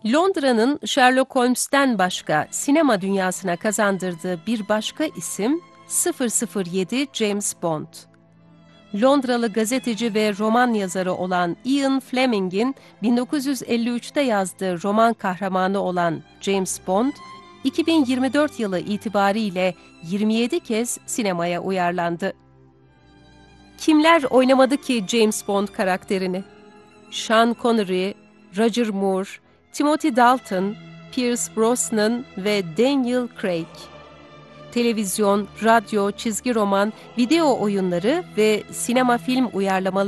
Londra'nın Sherlock Holmes'ten başka sinema dünyasına kazandırdığı bir başka isim 007 James Bond. Londralı gazeteci ve roman yazarı olan Ian Fleming'in 1953'te yazdığı roman kahramanı olan James Bond, 2024 yılı itibariyle 27 kez sinemaya uyarlandı. Kimler oynamadı ki James Bond karakterini? Sean Connery, Roger Moore, Timothy Dalton, Pierce Brosnan ve Daniel Craig. Televizyon, radyo, çizgi roman, video oyunları ve sinema film uyarlamaları